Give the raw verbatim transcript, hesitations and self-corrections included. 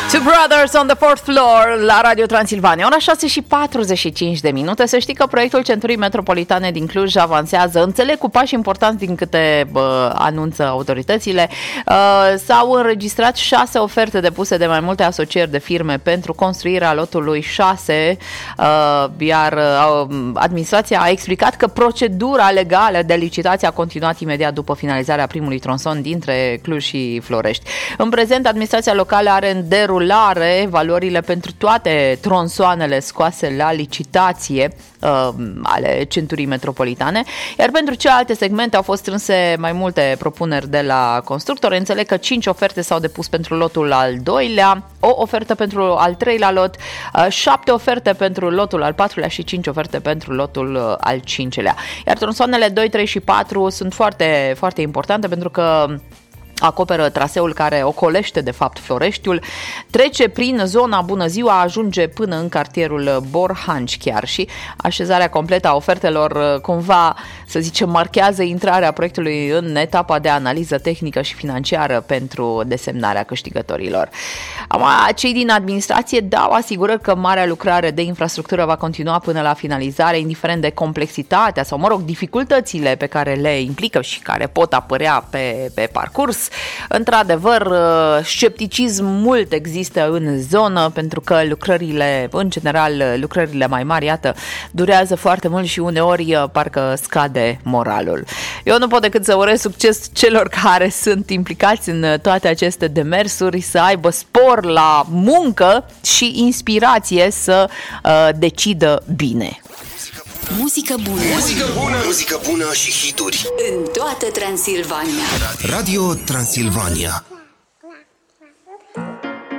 Two Brothers on the Fourth Floor la Radio Transilvania. Ora șase și patruzeci și cinci de minute. Să știi că proiectul Centurii Metropolitane din Cluj avansează, înțeleg, cu pași importanți din câte bă, anunță autoritățile. Uh, s-au înregistrat șase oferte depuse de mai multe asocieri de firme pentru construirea lotului șase, uh, iar uh, administrația a explicat că procedura legală de licitație a continuat imediat după finalizarea primului tronson dintre Cluj și Florești. În prezent, administrația locală are în derulare valorile pentru toate tronsoanele scoase la licitație uh, ale Centurii Metropolitane, iar pentru celelalte segmente au fost strânse mai multe propuneri de la constructori. Înțeleg că cinci oferte s-au depus pentru lotul al doilea, o ofertă pentru al treilea lot, uh, șapte oferte pentru lotul al patrulea și cinci oferte pentru lotul uh, al cincelea. Iar tronsoanele doi, trei și patru sunt foarte, foarte importante pentru că acoperă traseul care ocolește de fapt Floreștiul, trece prin zona Bună Ziua, ajunge până în cartierul Borhanci chiar și așezarea completă a ofertelor cumva, să zicem, marchează intrarea proiectului în etapa de analiză tehnică și financiară pentru desemnarea câștigătorilor. Cei din administrație dau asigurări că marea lucrare de infrastructură va continua până la finalizare, indiferent de complexitatea sau, mă rog, dificultățile pe care le implică și care pot apărea pe, pe parcurs. Într-adevăr, scepticism mult există în zonă pentru că lucrările, în general, lucrările mai mari, iată, durează foarte mult și uneori parcă scade moralul. Eu nu pot decât să urez succes celor care sunt implicați în toate aceste demersuri, să aibă spor la muncă și inspirație să uh, decidă bine. Muzică bună. Muzică bună. Muzică bună și hituri în toată Transilvania. Radio Transilvania.